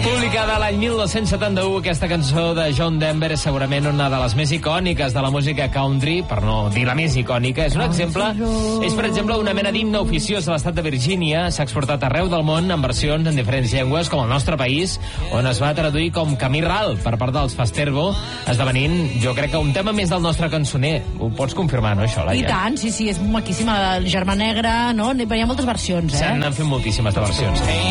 Publicada l'any 1971, aquesta cançó de John Denver és segurament una de les més icòniques de la música country, per no dir la més icònica. És un exemple, és per exemple una mena d'himne oficiós a l'estat de Virgínia. S'ha exportat arreu del món en versions en diferents llengües, com el nostre país, on es va traduir com Camí Ral per part dels Fasterbo, esdevenint, jo crec que un tema més del nostre cançoner. Ho pots confirmar, no, això, Laia? I tant, sí, és maquíssima. El Germà Negre, no? Hi ha moltes versions, S'han fet moltíssimes de versions.